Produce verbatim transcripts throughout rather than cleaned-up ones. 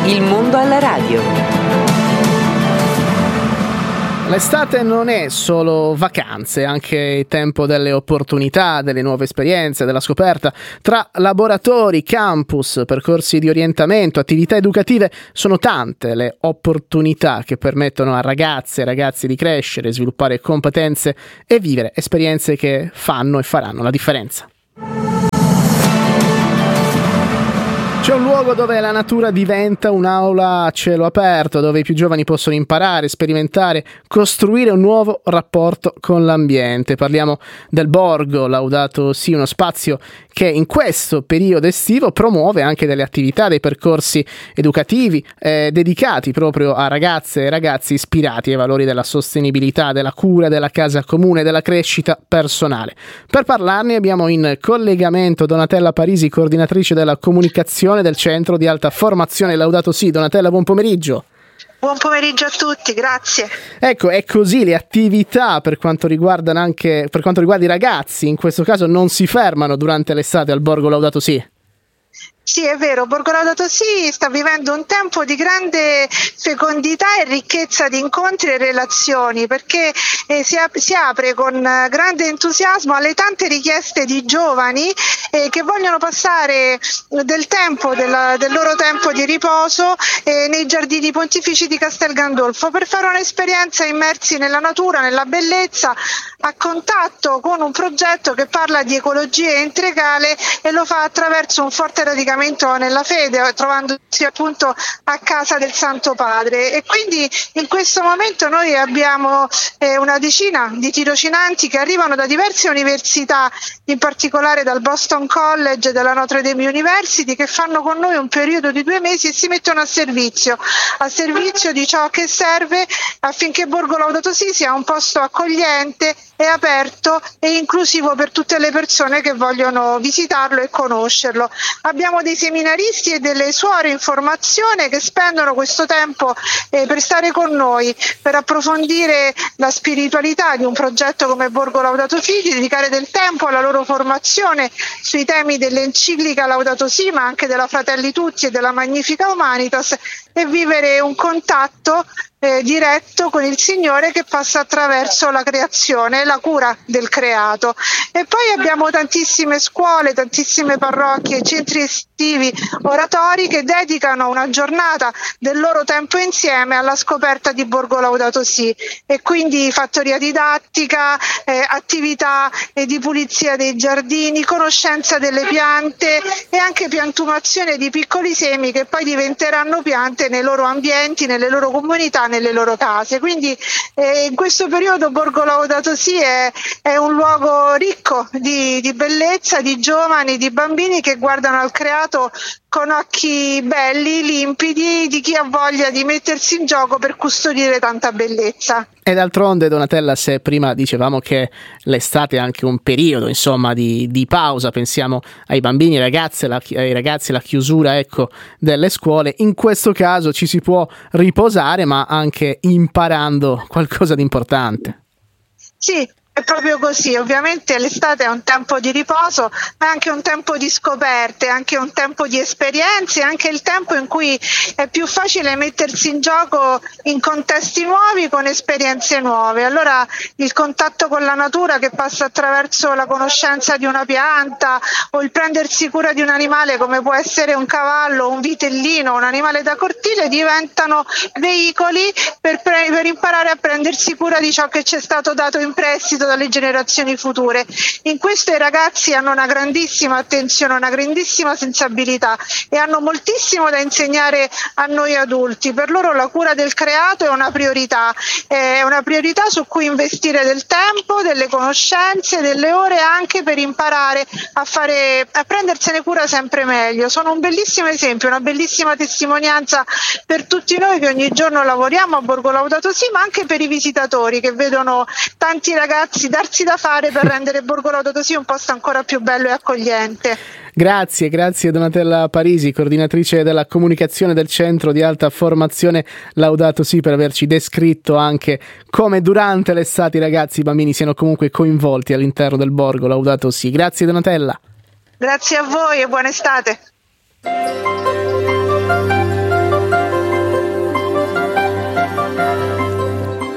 Il mondo alla radio. L'estate non è solo vacanze, è anche tempo delle opportunità, delle nuove esperienze, della scoperta. Tra laboratori, campus, percorsi di orientamento, attività educative, sono tante le opportunità che permettono a ragazze e ragazzi di crescere, sviluppare competenze e vivere esperienze che fanno e faranno la differenza. C'è un luogo dove la natura diventa un'aula a cielo aperto, dove i più giovani possono imparare, sperimentare, costruire un nuovo rapporto con l'ambiente. Parliamo del Borgo Laudato Si, uno spazio che in questo periodo estivo promuove anche delle attività, dei percorsi educativi eh, dedicati proprio a ragazze e ragazzi ispirati ai valori della sostenibilità, della cura, della casa comune, della crescita personale. Per parlarne abbiamo in collegamento Donatella Parisi, coordinatrice della comunicazione del Centro di Alta Formazione Laudato Si. Donatella, buon pomeriggio. Buon pomeriggio a tutti, grazie. Ecco, è così, le attività per quanto riguardano anche per quanto riguarda i ragazzi, in questo caso non si fermano durante l'estate al Borgo Laudato Si. Sì, è vero, Borgo Laudato Si sta vivendo un tempo di grande fecondità e ricchezza di incontri e relazioni, perché eh, si, ap- si apre con grande entusiasmo alle tante richieste di giovani eh, che vogliono passare del tempo, della, del loro tempo di riposo eh, nei giardini pontifici di Castel Gandolfo per fare un'esperienza immersi nella natura, nella bellezza, a contatto con un progetto che parla di ecologia integrale e lo fa attraverso un forte radicamento nella fede, trovandosi appunto a casa del Santo Padre. E quindi in questo momento noi abbiamo eh, una decina di tirocinanti che arrivano da diverse università, in particolare dal Boston College e dalla Notre Dame University, che fanno con noi un periodo di due mesi e si mettono a servizio, a servizio di ciò che serve affinché Borgo Laudato Si sia un posto accogliente e aperto e inclusivo per tutte le persone che vogliono visitarlo e conoscerlo. Abbiamo dei seminaristi e delle suore in formazione che spendono questo tempo eh, per stare con noi, per approfondire la spiritualità di un progetto come Borgo Laudato Si, di dedicare del tempo alla loro formazione sui temi dell'enciclica Laudato Si, ma anche della Fratelli Tutti e della Magnifica Humanitas, e vivere un contatto Eh, diretto con il Signore che passa attraverso la creazione e la cura del creato. E poi abbiamo tantissime scuole, tantissime parrocchie, centri estivi, oratori che dedicano una giornata del loro tempo insieme alla scoperta di Borgo Laudato Si, e quindi fattoria didattica, eh, attività eh, di pulizia dei giardini, conoscenza delle piante e anche piantumazione di piccoli semi che poi diventeranno piante nei loro ambienti, nelle loro comunità, nelle loro case. Quindi eh, in questo periodo Borgo Laudato Si è, è un luogo ricco di, di bellezza, di giovani, di bambini che guardano al creato con occhi belli, limpidi, di chi ha voglia di mettersi in gioco per custodire tanta bellezza. E d'altronde, Donatella, se prima dicevamo che l'estate è anche un periodo, insomma, di, di pausa, pensiamo ai bambini, ai ragazzi, la, ai ragazzi, la chiusura, ecco, delle scuole, in questo caso ci si può riposare, ma anche imparando qualcosa di importante. Sì. È proprio così, ovviamente l'estate è un tempo di riposo, ma è anche un tempo di scoperte, anche un tempo di esperienze, anche il tempo in cui è più facile mettersi in gioco in contesti nuovi, con esperienze nuove. Allora il contatto con la natura, che passa attraverso la conoscenza di una pianta o il prendersi cura di un animale come può essere un cavallo, un vitellino, un animale da cortile, diventano veicoli per, pre- per imparare a prendersi cura di ciò che ci è stato dato in prestito dalle generazioni future. In questo i ragazzi hanno una grandissima attenzione, una grandissima sensibilità e hanno moltissimo da insegnare a noi adulti. Per loro la cura del creato è una priorità, è una priorità su cui investire del tempo, delle conoscenze, delle ore, anche per imparare a fare, a prendersene cura sempre meglio. Sono un bellissimo esempio, una bellissima testimonianza per tutti noi che ogni giorno lavoriamo a Borgo Laudato Si, ma anche per i visitatori che vedono tanti ragazzi darsi da fare per rendere Borgo Laudato Si un posto ancora più bello e accogliente. Grazie, grazie Donatella Parisi, coordinatrice della comunicazione del Centro di Alta Formazione Laudato Si, per averci descritto anche come durante l'estate i ragazzi, i bambini siano comunque coinvolti all'interno del Borgo Laudato Si. Grazie Donatella. Grazie a voi e buona estate.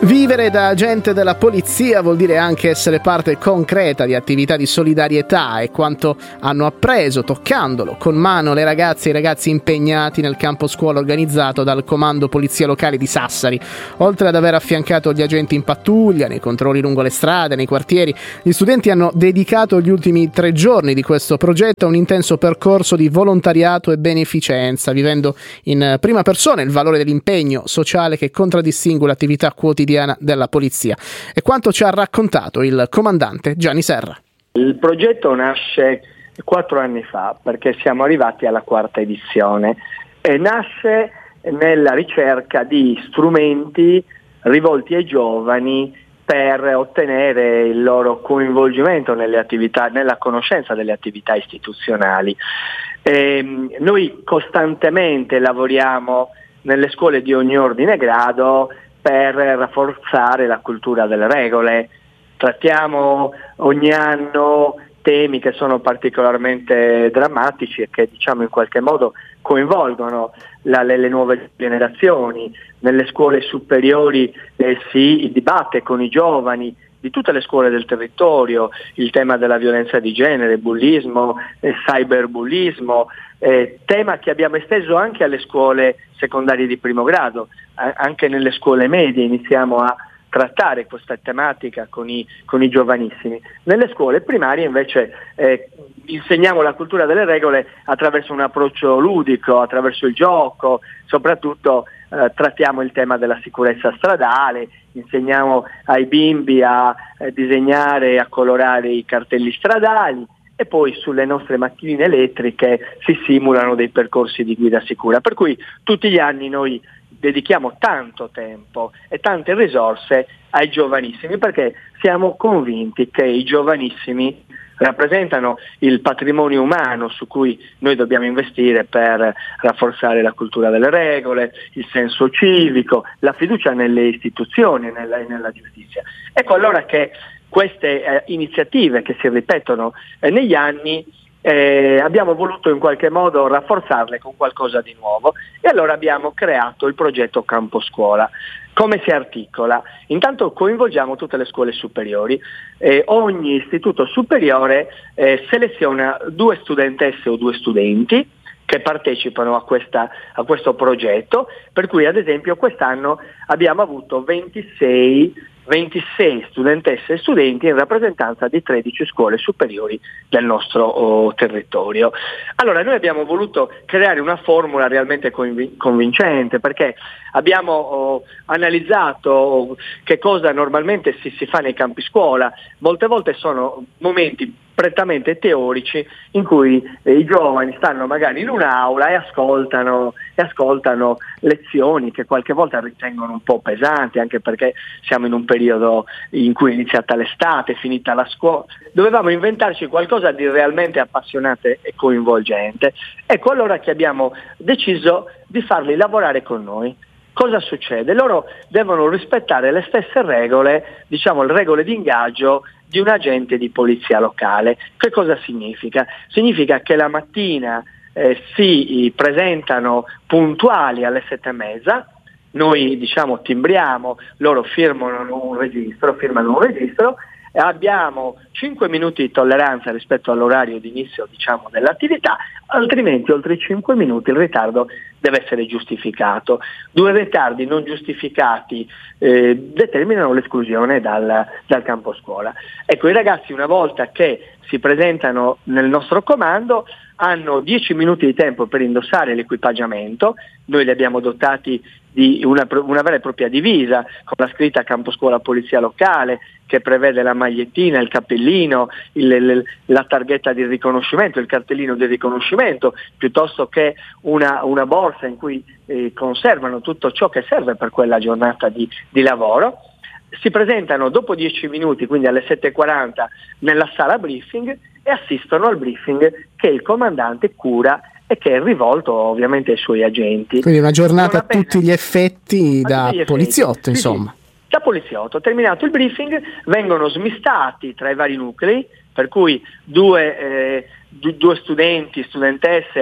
Vivere da agente della polizia vuol dire anche essere parte concreta di attività di solidarietà, e quanto hanno appreso toccandolo con mano le ragazze e i ragazzi impegnati nel campo scuola organizzato dal Comando Polizia Locale di Sassari. Oltre ad aver affiancato gli agenti in pattuglia, nei controlli lungo le strade, nei quartieri, gli studenti hanno dedicato gli ultimi tre giorni di questo progetto a un intenso percorso di volontariato e beneficenza, vivendo in prima persona il valore dell'impegno sociale che contraddistingue l'attività quotidiana della polizia, e quanto ci ha raccontato il comandante Gianni Serra. Il progetto nasce quattro anni fa, perché siamo arrivati alla quarta edizione, e nasce nella ricerca di strumenti rivolti ai giovani per ottenere il loro coinvolgimento nelle attività, nella conoscenza delle attività istituzionali. E noi costantemente lavoriamo nelle scuole di ogni ordine e grado per rafforzare la cultura delle regole. Trattiamo ogni anno temi che sono particolarmente drammatici e che, diciamo, in qualche modo coinvolgono la, le, le nuove generazioni. Nelle scuole superiori eh, si dibatte con i giovani di tutte le scuole del territorio il tema della violenza di genere, bullismo, eh, cyberbullismo, eh, tema che abbiamo esteso anche alle scuole secondarie di primo grado. A- anche nelle scuole medie iniziamo a trattare questa tematica con i, con i giovanissimi. Nelle scuole primarie invece eh, insegniamo la cultura delle regole attraverso un approccio ludico, attraverso il gioco, soprattutto eh, trattiamo il tema della sicurezza stradale, insegniamo ai bimbi a eh, disegnare e a colorare i cartelli stradali, e poi sulle nostre macchinine elettriche si simulano dei percorsi di guida sicura. Per cui tutti gli anni noi dedichiamo tanto tempo e tante risorse ai giovanissimi, perché siamo convinti che i giovanissimi rappresentano il patrimonio umano su cui noi dobbiamo investire per rafforzare la cultura delle regole, il senso civico, la fiducia nelle istituzioni e nella, nella giustizia. Ecco allora che queste eh, iniziative che si ripetono eh, negli anni eh, abbiamo voluto in qualche modo rafforzarle con qualcosa di nuovo, e allora abbiamo creato il progetto Campo Scuola. Come si articola? Intanto coinvolgiamo tutte le scuole superiori, eh, ogni istituto superiore eh, seleziona due studentesse o due studenti che partecipano a, questa, a questo progetto, per cui ad esempio quest'anno abbiamo avuto ventisei studentesse e studenti in rappresentanza di tredici scuole superiori del nostro oh, territorio. Allora noi abbiamo voluto creare una formula realmente convin- convincente, perché abbiamo oh, analizzato oh, che cosa normalmente si, si fa nei campi scuola. Molte volte sono momenti prettamente teorici in cui eh, i giovani stanno magari in un'aula e ascoltano, e ascoltano lezioni che qualche volta ritengono un po' pesanti, anche perché siamo in un periodo in cui è iniziata l'estate, è finita la scuola. Dovevamo inventarci qualcosa di realmente appassionante e coinvolgente. Ecco allora che abbiamo deciso di farli lavorare con noi. Cosa succede? Loro devono rispettare le stesse regole, diciamo le regole di ingaggio di un agente di polizia locale. Che cosa significa? Significa che la mattina eh, si presentano puntuali alle sette e mezza, noi diciamo timbriamo, loro firmano un registro, firmano un registro, e abbiamo cinque minuti di tolleranza rispetto all'orario di inizio, diciamo, dell'attività, altrimenti oltre i cinque minuti il ritardo deve essere giustificato. Due ritardi non giustificati eh, determinano l'esclusione dal, dal campo scuola. Ecco, i ragazzi una volta che si presentano nel nostro comando hanno dieci minuti di tempo per indossare l'equipaggiamento. Noi li abbiamo dotati di una, una vera e propria divisa con la scritta Campo Scuola Polizia Locale, che prevede la magliettina, il cappellino, il, il, la targhetta di riconoscimento, il cartellino di riconoscimento, piuttosto che una, una borsa in cui eh, conservano tutto ciò che serve per quella giornata di, di lavoro. Si presentano dopo dieci minuti, quindi alle sette e quaranta, nella sala briefing, e assistono al briefing che il comandante cura e che è rivolto ovviamente ai suoi agenti. Quindi una giornata a tutti gli effetti da effetti. poliziotto, insomma. Sì, sì. Da poliziotto. Terminato il briefing vengono smistati tra i vari nuclei, per cui due, eh, d- due studenti, studentesse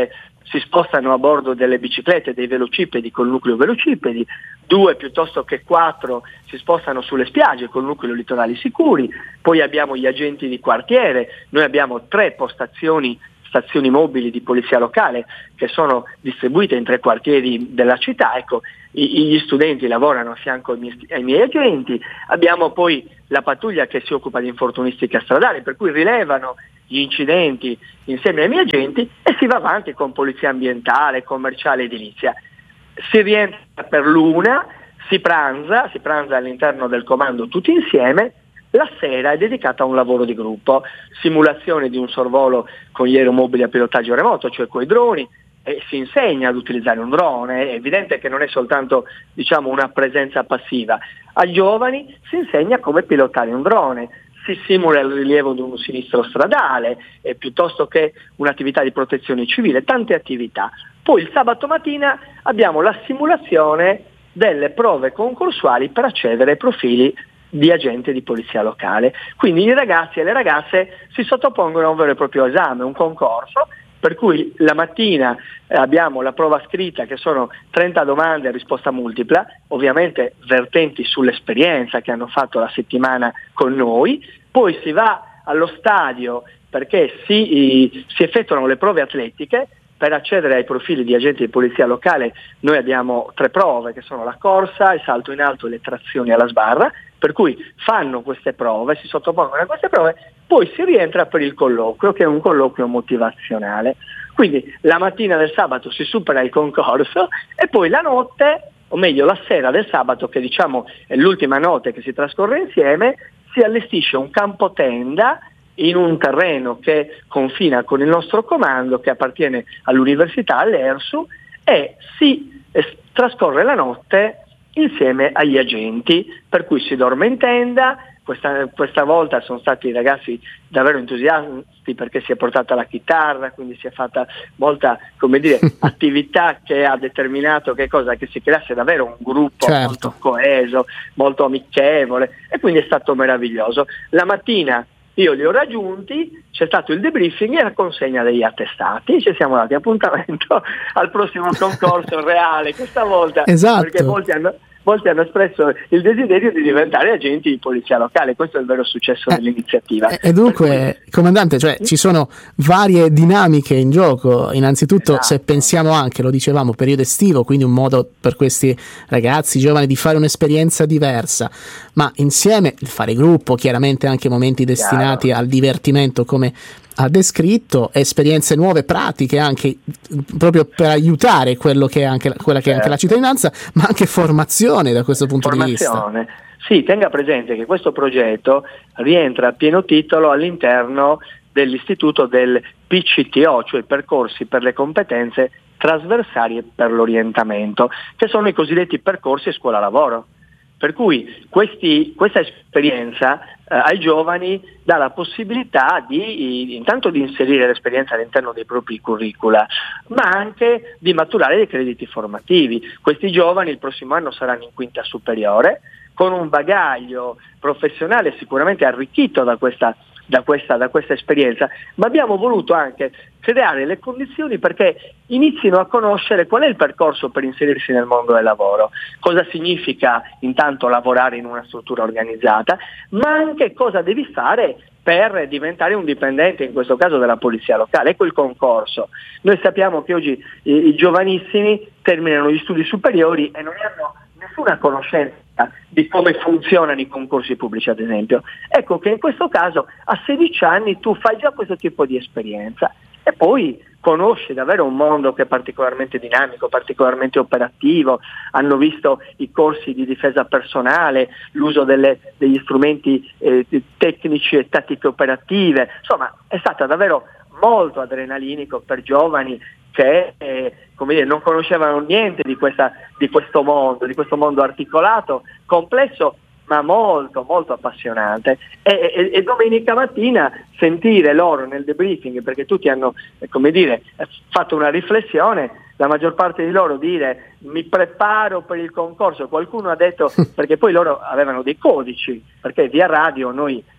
si spostano a bordo delle biciclette, dei velocipedi col nucleo velocipedi, due piuttosto che quattro si spostano sulle spiagge col nucleo litorali sicuri, poi abbiamo gli agenti di quartiere, noi abbiamo tre postazioni, stazioni mobili di polizia locale che sono distribuite in tre quartieri della città, ecco, gli studenti lavorano a fianco ai miei, ai miei agenti, abbiamo poi la pattuglia che si occupa di infortunistica stradale, per cui rilevano gli incidenti insieme ai miei agenti e si va avanti con polizia ambientale, commerciale, edilizia. Si rientra per l'una, si pranza, si pranza all'interno del comando tutti insieme. La sera è dedicata a un lavoro di gruppo, simulazione di un sorvolo con gli aeromobili a pilotaggio remoto, cioè con i droni, e si insegna ad utilizzare un drone. È evidente che non è soltanto, diciamo, una presenza passiva. Ai giovani si insegna come pilotare un drone, si simula il rilievo di un sinistro stradale, eh, piuttosto che un'attività di protezione civile, tante attività. Poi il sabato mattina abbiamo la simulazione delle prove concorsuali per accedere ai profili di agente di polizia locale. Quindi i ragazzi e le ragazze si sottopongono a un vero e proprio esame, un concorso, per cui la mattina eh, abbiamo la prova scritta che sono trenta domande a risposta multipla, ovviamente vertenti sull'esperienza che hanno fatto la settimana con noi, poi si va allo stadio perché si, si effettuano le prove atletiche. Per accedere ai profili di agenti di polizia locale noi abbiamo tre prove che sono la corsa, il salto in alto e le trazioni alla sbarra, per cui fanno queste prove, si sottopongono a queste prove, poi si rientra per il colloquio, che è un colloquio motivazionale. Quindi la mattina del sabato si supera il concorso e poi la notte, o meglio la sera del sabato, che diciamo è l'ultima notte che si trascorre insieme, si allestisce un campo tenda in un terreno che confina con il nostro comando, che appartiene all'università, all'ERSU, e si eh, trascorre la notte insieme agli agenti, per cui si dorme in tenda. Questa, questa volta sono stati i ragazzi davvero entusiasti perché si è portata la chitarra, quindi si è fatta molta, come dire, attività che ha determinato che cosa? Che si creasse davvero un gruppo, certo, molto coeso, molto amichevole, e quindi è stato meraviglioso. La mattina io li ho raggiunti, c'è stato il debriefing e la consegna degli attestati, ci siamo dati appuntamento al prossimo concorso reale questa volta, esatto, perché molti hanno, molti hanno espresso il desiderio di diventare agenti di polizia locale. Questo è il vero successo eh, dell'iniziativa. E dunque, cui... comandante, cioè ci sono varie dinamiche in gioco. Innanzitutto, esatto, se pensiamo anche, lo dicevamo, periodo estivo, quindi un modo per questi ragazzi giovani di fare un'esperienza diversa, ma insieme il fare gruppo, chiaramente anche momenti destinati Chiaro. al divertimento, come ha descritto, esperienze nuove, pratiche anche proprio per aiutare quello che è anche, quella che è anche la cittadinanza, ma anche formazione da questo punto formazione. di vista. Sì, tenga presente che questo progetto rientra a pieno titolo all'interno dell'istituto del P C T O, cioè percorsi per le competenze trasversali e per l'orientamento, che sono i cosiddetti percorsi scuola-lavoro. Per cui questi, questa esperienza eh, ai giovani dà la possibilità di intanto di inserire l'esperienza all'interno dei propri curricula, ma anche di maturare dei crediti formativi. Questi giovani il prossimo anno saranno in quinta superiore, con un bagaglio professionale sicuramente arricchito da questa Da questa, da questa esperienza, ma abbiamo voluto anche creare le condizioni perché inizino a conoscere qual è il percorso per inserirsi nel mondo del lavoro, cosa significa intanto lavorare in una struttura organizzata, ma anche cosa devi fare per diventare un dipendente, in questo caso della polizia locale. Ecco il concorso. Noi sappiamo che oggi i, i giovanissimi terminano gli studi superiori e non hanno nessuna conoscenza di come funzionano i concorsi pubblici, ad esempio. Ecco che in questo caso a sedici anni tu fai già questo tipo di esperienza e poi conosci davvero un mondo che è particolarmente dinamico, particolarmente operativo. Hanno visto i corsi di difesa personale, l'uso delle, degli strumenti eh, tecnici e tattiche operative. Insomma, è stata davvero molto adrenalinico per giovani che eh, come dire, non conoscevano niente di, questa, di questo mondo, di questo mondo articolato, complesso, ma molto molto appassionante. E, e, e domenica mattina sentire loro nel debriefing, perché tutti hanno eh, come dire, fatto una riflessione, la maggior parte di loro dire mi preparo per il concorso, qualcuno ha detto, perché poi loro avevano dei codici, perché via radio noi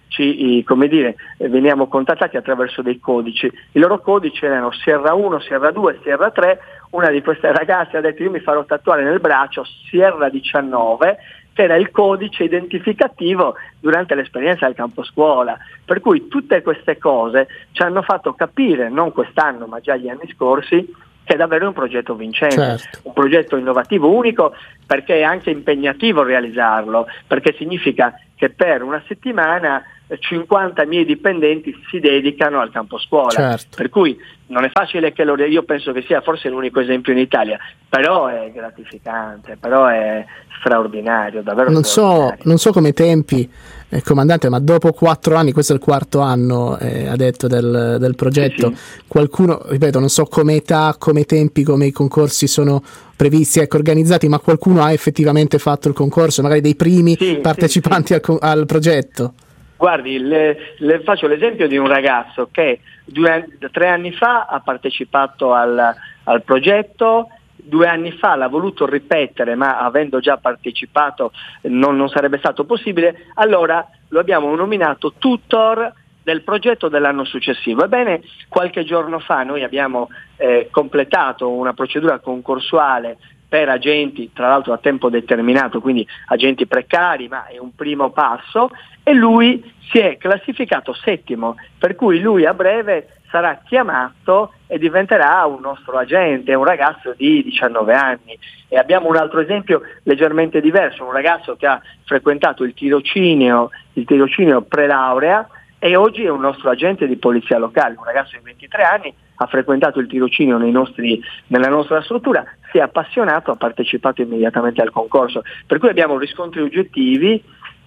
ci, come dire, veniamo contattati attraverso dei codici. I loro codici erano Sierra uno, Sierra due, Sierra tre. Una di queste ragazze ha detto: io mi farò tatuare nel braccio Sierra diciannove, che era il codice identificativo durante l'esperienza del campo scuola. Per cui tutte queste cose ci hanno fatto capire, non quest'anno ma già gli anni scorsi, che è davvero un progetto vincente, certo. Un progetto innovativo, unico, perché è anche impegnativo realizzarlo, perché significa che per una settimana cinquanta miei dipendenti si dedicano al campo scuola, certo. Per cui non è facile che lo io penso che sia forse l'unico esempio in Italia, però è gratificante, però è straordinario, davvero non straordinario. So, non so come tempi, eh, comandante, ma dopo quattro anni, questo è il quarto anno, eh, ha detto, del, del progetto, sì, sì. Qualcuno, ripeto, non so come età, come tempi, come i concorsi sono previsti, ecco, organizzati, ma qualcuno ha effettivamente fatto il concorso, magari dei primi sì, partecipanti sì, sì. Al, al progetto? Guardi, le, le faccio l'esempio di un ragazzo che due, tre anni fa ha partecipato al, al progetto, due anni fa l'ha voluto ripetere, ma avendo già partecipato non, non sarebbe stato possibile, allora lo abbiamo nominato tutor del progetto dell'anno successivo. Ebbene, qualche giorno fa noi abbiamo eh, completato una procedura concorsuale per agenti, tra l'altro a tempo determinato, quindi agenti precari, ma è un primo passo, e lui si è classificato settimo, per cui lui a breve sarà chiamato e diventerà un nostro agente, è un ragazzo di diciannove anni. E abbiamo un altro esempio leggermente diverso, un ragazzo che ha frequentato il tirocinio, il tirocinio pre-laurea, e oggi è un nostro agente di polizia locale, un ragazzo di ventitré anni, ha frequentato il tirocinio nei nostri, nella nostra struttura, si è appassionato, ha partecipato immediatamente al concorso, per cui abbiamo riscontri oggettivi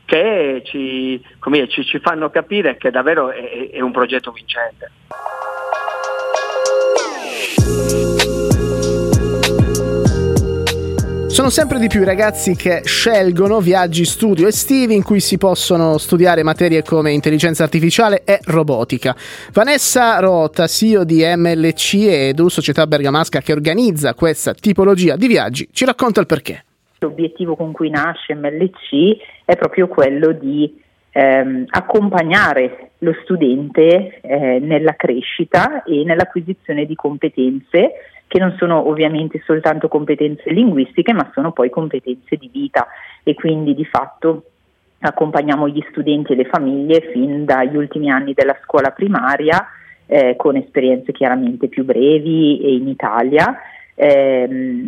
che ci, come dire, ci, ci fanno capire che davvero è, è un progetto vincente. Sono sempre di più i ragazzi che scelgono viaggi studio estivi in cui si possono studiare materie come intelligenza artificiale e robotica. Vanessa Rota, C E O di M L C e Edu, società bergamasca che organizza questa tipologia di viaggi, ci racconta il perché. L'obiettivo con cui nasce M L C è proprio quello di ehm, accompagnare lo studente eh, nella crescita e nell'acquisizione di competenze che non sono ovviamente soltanto competenze linguistiche, ma sono poi competenze di vita, e quindi di fatto accompagniamo gli studenti e le famiglie fin dagli ultimi anni della scuola primaria, eh, con esperienze chiaramente più brevi e in Italia. Eh,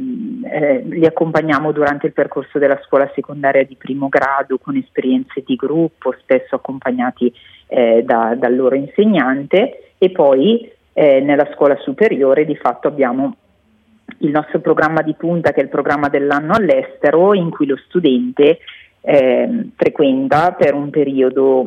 eh, li accompagniamo durante il percorso della scuola secondaria di primo grado con esperienze di gruppo, spesso accompagnati eh, da, dal loro insegnante, e poi Eh, nella scuola superiore di fatto abbiamo il nostro programma di punta, che è il programma dell'anno all'estero, in cui lo studente eh, frequenta per un periodo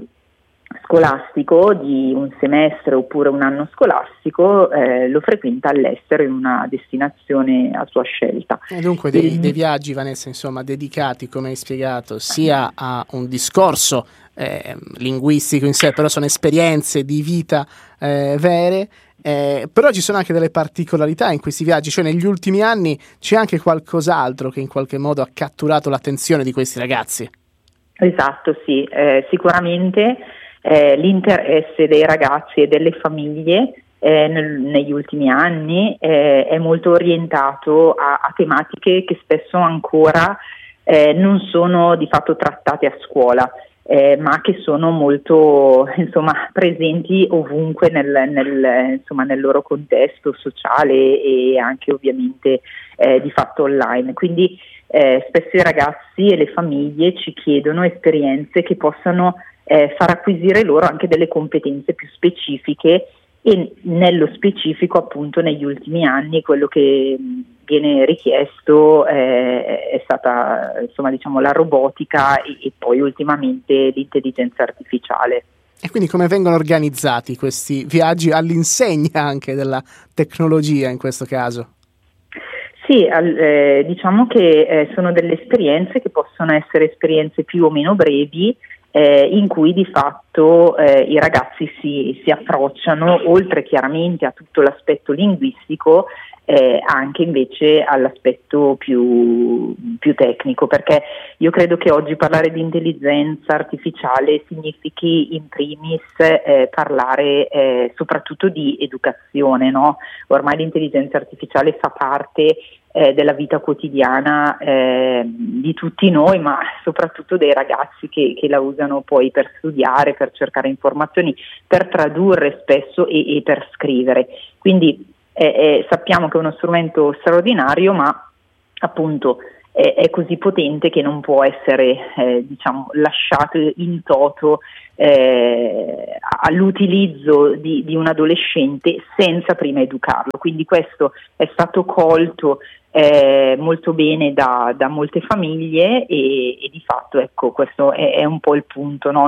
scolastico di un semestre oppure un anno scolastico, eh, lo frequenta all'estero in una destinazione a sua scelta. E dunque dei, il... dei viaggi, Vanessa, insomma, dedicati, come hai spiegato, sia a un discorso eh, linguistico in sé, però sono esperienze di vita eh, vere. Eh, però ci sono anche delle particolarità in questi viaggi, cioè negli ultimi anni c'è anche qualcos'altro che in qualche modo ha catturato l'attenzione di questi ragazzi. Esatto, sì, eh, sicuramente eh, l'interesse dei ragazzi e delle famiglie eh, nel, negli ultimi anni eh, è molto orientato a, a tematiche che spesso ancora eh, non sono di fatto trattate a scuola. Eh, ma che sono molto insomma presenti ovunque nel, nel, insomma, nel loro contesto sociale e anche ovviamente eh, di fatto online. Quindi eh, spesso i ragazzi e le famiglie ci chiedono esperienze che possano eh, far acquisire loro anche delle competenze più specifiche, e nello specifico appunto negli ultimi anni quello che viene richiesto eh, è stata insomma diciamo la robotica e, e poi ultimamente l'intelligenza artificiale. E quindi come vengono organizzati questi viaggi all'insegna anche della tecnologia in questo caso? Sì, al, eh, diciamo che eh, sono delle esperienze che possono essere esperienze più o meno brevi, Eh, in cui di fatto eh, i ragazzi si, si approcciano, oltre chiaramente a tutto l'aspetto linguistico, eh, anche invece all'aspetto più, più tecnico, perché io credo che oggi parlare di intelligenza artificiale significhi in primis eh, parlare eh, soprattutto di educazione, no? Ormai l'intelligenza artificiale fa parte eh, della vita quotidiana eh, di tutti noi, ma soprattutto dei ragazzi che, che la usano poi per studiare, per cercare informazioni, per tradurre spesso e, e per scrivere. Quindi eh, eh, sappiamo che è uno strumento straordinario, ma appunto è, è così potente che non può essere eh, diciamo lasciato in toto eh, all'utilizzo di, di un adolescente senza prima educarlo. Quindi questo è stato colto eh, molto bene da, da molte famiglie e, e di fatto ecco questo è, è un po' il punto, no?